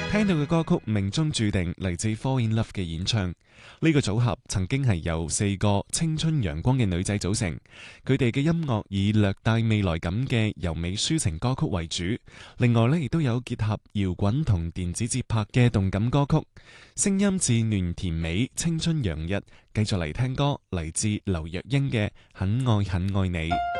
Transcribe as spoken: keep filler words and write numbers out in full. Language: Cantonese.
聽到嘅歌曲命中注定嚟自 Fall in Love 嘅演唱。呢個組合曾經係由四個青春陽光嘅女仔組成，佢哋嘅音樂以略帶未來感嘅柔美抒情歌曲為主，另外呢亦都有結合搖滾同電子節拍嘅動感歌曲，聲音稚嫩甜美，青春洋溢。繼續嚟聽歌，嚟自劉若英嘅《很愛很愛你》。